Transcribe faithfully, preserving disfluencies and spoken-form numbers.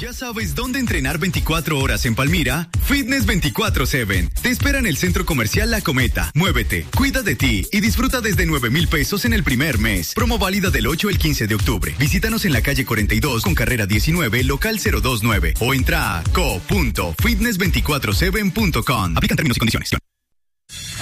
¿Ya sabes dónde entrenar veinticuatro horas en Palmira? Fitness veinticuatro siete. Te espera en el Centro Comercial La Cometa. Muévete, cuida de ti y disfruta desde nueve mil pesos en el primer mes. Promo válida del ocho al quince de octubre. Visítanos en la calle cuarenta y dos con carrera diecinueve, local cero dos nueve o entra a co punto fitness dos cuatro siete punto com. Aplican términos y condiciones.